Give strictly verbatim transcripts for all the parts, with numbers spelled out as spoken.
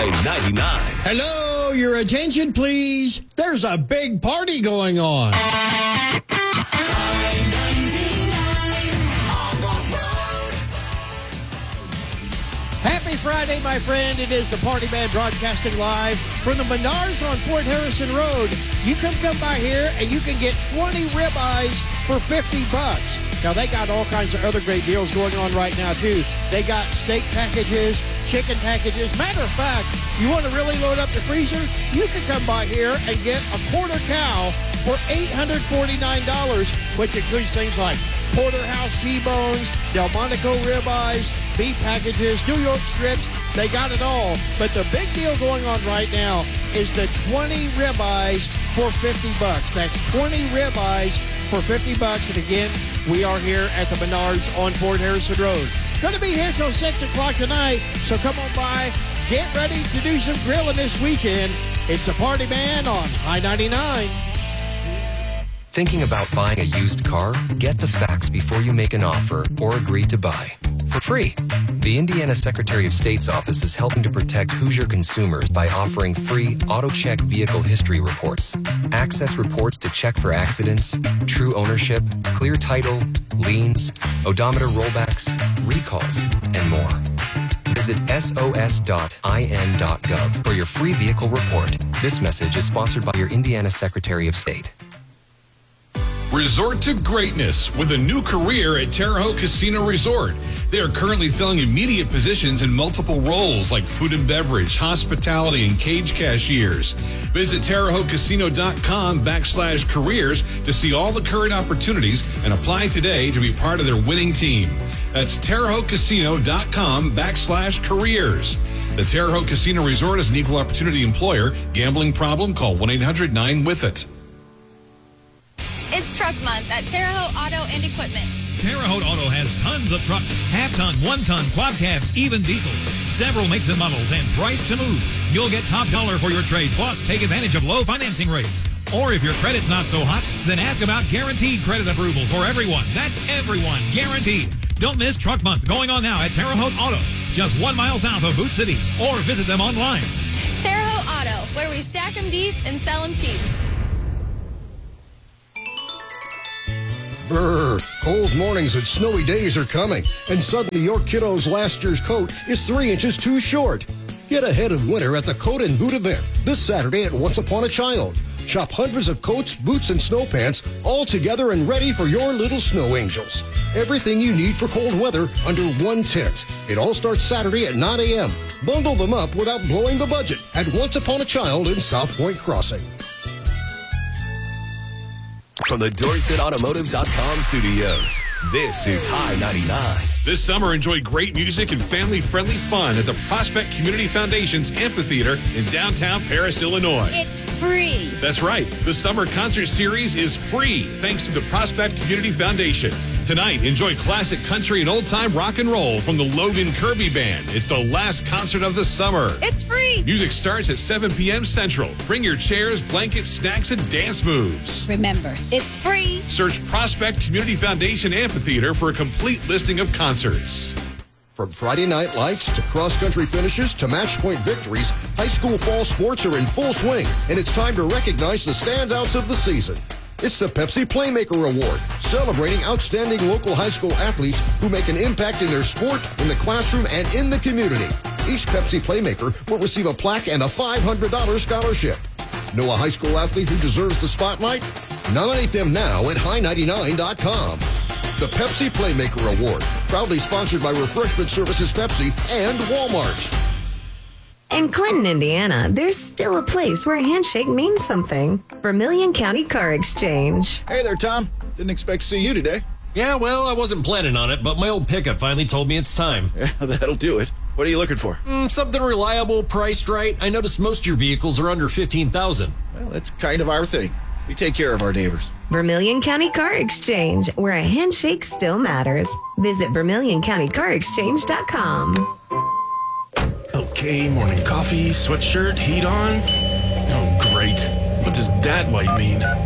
High ninety-nine. Hello, your attention, please. There's a big party going on. Happy Friday, my friend. It is the Party Man broadcasting live from the Menards on Fort Harrison Road. You can come by here and you can get twenty ribeyes for fifty bucks. Now, they got all kinds of other great deals going on right now, too. They got steak packages, chicken packages. Matter of fact, you want to really load up the freezer? You can come by here and get a quarter cow for eight hundred forty-nine dollars, which includes things like porterhouse T-bones, Delmonico ribeyes, beef packages, New York strips. They got it all. But the big deal going on right now is the twenty ribeyes for fifty bucks. That's twenty ribeyes for fifty bucks. And again, we are here at the Menards on Fort Harrison Road. Going to be here till six o'clock tonight, so come on by. Get ready to do some grilling this weekend. It's the Party Man on High ninety-nine. Thinking about buying a used car? Get the facts before you make an offer or agree to buy. For free. The Indiana Secretary of State's office is helping to protect Hoosier consumers by offering free AutoCheck vehicle history reports. Access reports to check for accidents, true ownership, clear title, liens, odometer rollbacks, recalls, and more. Visit S O S dot I N dot gov for your free vehicle report. This message is sponsored by your Indiana Secretary of State. Resort to greatness with a new career at Terre Haute Casino Resort. They are currently filling immediate positions in multiple roles like food and beverage, hospitality, and cage cashiers. Visit Terre Haute Casino dot com backslash careers to see all the current opportunities and apply today to be part of their winning team. That's Terre Haute Casino dot com backslash careers. The Terre Haute Casino Resort is an equal opportunity employer. Gambling problem? Call one eight hundred nine with it. It's Truck Month at Terre Haute Auto and Equipment. Terre Haute Auto has tons of trucks, half-ton, one-ton, quad cabs, even diesels. Several makes and models and price to move. You'll get top dollar for your trade, plus take advantage of low financing rates. Or if your credit's not so hot, then ask about guaranteed credit approval for everyone. That's everyone, guaranteed. Don't miss Truck Month going on now at Terre Haute Auto, just one mile south of Boot City, or visit them online. Terre Haute Auto, where we stack them deep and sell them cheap. Brr, cold mornings and snowy days are coming, and suddenly your kiddo's last year's coat is three inches too short. Get ahead of winter at the Coat and Boot event this Saturday at Once Upon a Child. Shop hundreds of coats, boots, and snow pants all together and ready for your little snow angels. Everything you need for cold weather under one tent. It all starts Saturday at nine a.m. Bundle them up without blowing the budget at Once Upon a Child in South Point Crossing. From the Dorset Automotive dot com studios, this is High ninety-nine. This summer, enjoy great music and family-friendly fun at the Prospect Community Foundation's Amphitheater in downtown Paris, Illinois. It's free. That's right. The summer concert series is free thanks to the Prospect Community Foundation. Tonight, enjoy classic country and old-time rock and roll from the Logan Kirby Band. It's the last concert of the summer. It's free. Music starts at seven p.m. Central. Bring your chairs, blankets, snacks, and dance moves. Remember, it's free. Search Prospect Community Foundation Amphitheater for a complete listing of concerts. From Friday night lights to cross-country finishes to match-point victories, high school fall sports are in full swing, and it's time to recognize the standouts of the season. It's the Pepsi Playmaker Award, celebrating outstanding local high school athletes who make an impact in their sport, in the classroom, and in the community. Each Pepsi Playmaker will receive a plaque and a five hundred dollars scholarship. Know a high school athlete who deserves the spotlight? Nominate them now at high ninety-nine dot com. The Pepsi Playmaker Award, proudly sponsored by Refreshment Services Pepsi and Walmart. In Clinton, Indiana, there's still a place where a handshake means something. Vermilion County Car Exchange. Hey there, Tom. Didn't expect to see you today. Yeah, well, I wasn't planning on it, but my old pickup finally told me it's time. Yeah, that'll do it. What are you looking for? Mm, something reliable, priced right. I noticed most of your vehicles are under fifteen thousand dollars. Well, that's kind of our thing. We take care of our neighbors. Vermilion County Car Exchange, where a handshake still matters. Visit vermilion county car exchange dot com. Okay, morning coffee, sweatshirt, heat on. Oh, great. What does that white mean?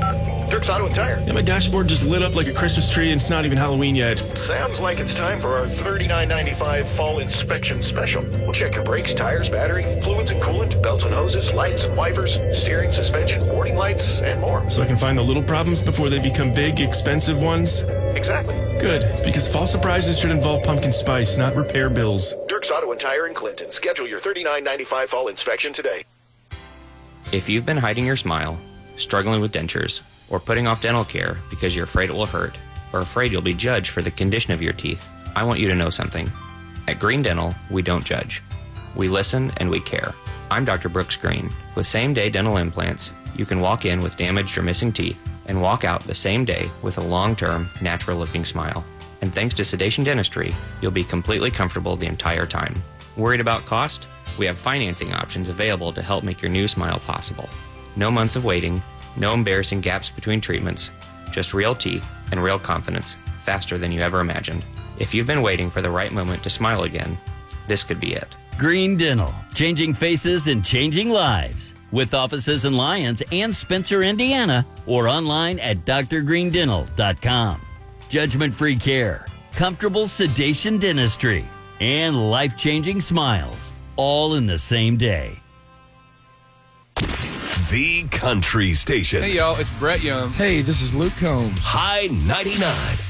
Dirk's Auto and Tire. Yeah, my dashboard just lit up like a Christmas tree and it's not even Halloween yet. Sounds like it's time for our thirty-nine ninety-five fall inspection special. We'll check your brakes, tires, battery, fluids and coolant, belts and hoses, lights, wipers, steering, suspension, warning lights, and more. So I can find the little problems before they become big, expensive ones? Exactly. Good, because fall surprises should involve pumpkin spice, not repair bills. Dirk's Auto and Tire in Clinton. Schedule your thirty-nine ninety-five fall inspection today. If you've been hiding your smile, struggling with dentures, or putting off dental care because you're afraid it will hurt, or afraid you'll be judged for the condition of your teeth, I want you to know something. At Green Dental, we don't judge. We listen and we care. I'm Doctor Brooks Green. With same-day dental implants, you can walk in with damaged or missing teeth and walk out the same day with a long-term, natural-looking smile. And thanks to Sedation Dentistry, you'll be completely comfortable the entire time. Worried about cost? We have financing options available to help make your new smile possible. No months of waiting, no embarrassing gaps between treatments, just real teeth and real confidence, faster than you ever imagined. If you've been waiting for the right moment to smile again, this could be it. Green Dental, changing faces and changing lives. With offices in Lyons and Spencer, Indiana, or online at d r green dental dot com. Judgment-free care, comfortable sedation dentistry, and life-changing smiles, all in the same day. The Country Station. Hey, y'all, it's Brett Young. Hey, this is Luke Combs. High ninety-nine.